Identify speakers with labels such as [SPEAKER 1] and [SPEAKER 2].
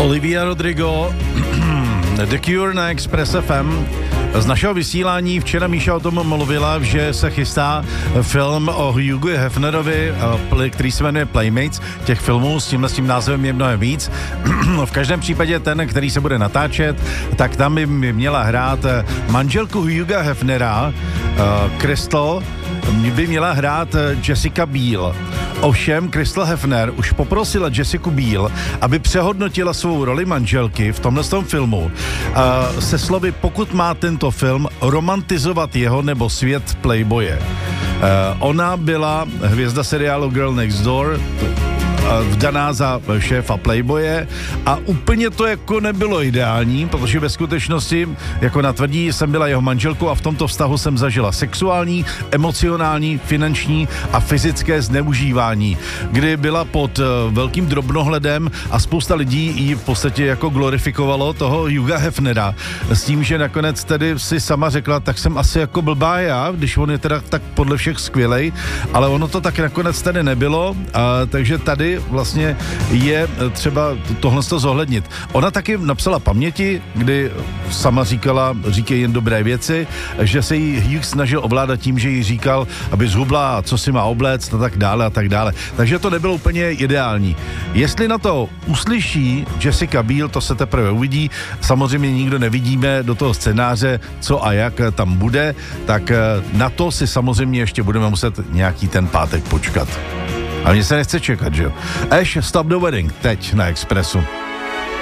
[SPEAKER 1] Olivia Rodrigo, The Cure na Express FM. Z našeho vysílání včera Míša o tom mluvila, že se chystá film o Hughu Hefnerovi, který se jmenuje Playmates. Těch filmů s tímhle názvem je mnohem víc. V každém případě ten, který se bude natáčet, tak tam by měla hrát manželku Hugha Hefnera, Crystal, by měla hrát Jessica Biel. Ovšem, Crystal Hefner už poprosila Jessica Biel, aby přehodnotila svou roli manželky v tomhle filmu se slovy, pokud má tento film romantizovat jeho nebo svět playboye. Ona byla hvězda seriálu Girl Next Door, vdaná za šéfa Playboye a úplně to jako nebylo ideální, protože ve skutečnosti, jako natvrdí, jsem byla jeho manželkou a v tomto vztahu jsem zažila sexuální, emocionální, finanční a fyzické zneužívání, kdy byla pod velkým drobnohledem a spousta lidí ji v podstatě jako glorifikovalo toho Hugha Hefnera s tím, že nakonec tedy si sama řekla, tak jsem asi jako blbá já, když on je teda tak podle všech skvělej, ale ono to tak nakonec tedy nebylo, takže tady vlastně je třeba tohle zohlednit. Ona taky napsala paměti, kdy sama říkají jen dobré věci, že se jí Hugh snažil ovládat tím, že jí říkal, aby zhubla, co si má obléct a tak dále a tak dále. Takže to nebylo úplně ideální. Jestli na to uslyší Jessica Biel, to se teprve uvidí. Samozřejmě nikdo nevidíme do toho scénáře, co a jak tam bude, tak na to si samozřejmě ještě budeme muset nějaký ten pátek počkat. Ale mně se nechce čekat, že jo? Ash, Stop the Wedding, teď na Expressu.